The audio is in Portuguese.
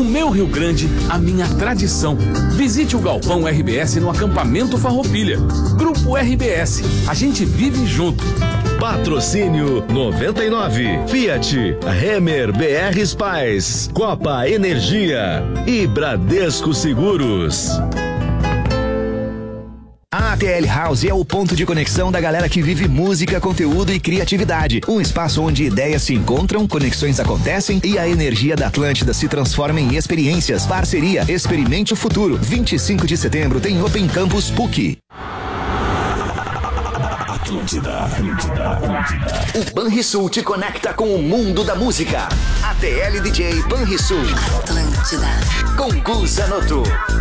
No meu Rio Grande, a minha tradição. Visite o Galpão RBS no acampamento Farroupilha. Grupo RBS, a gente vive junto. Patrocínio 99, Fiat, Remer BR Spice, Copa Energia e Bradesco Seguros. A ATL House é o ponto de conexão da galera que vive música, conteúdo e criatividade. Um espaço onde ideias se encontram, conexões acontecem e a energia da Atlântida se transforma em experiências. Parceria Experimente o Futuro. 25 de setembro tem Open Campus PUC. Atlântida. O Banrisul te conecta com o mundo da música. ATL DJ Banrisul. Atlântida. Com Gu Zanotto.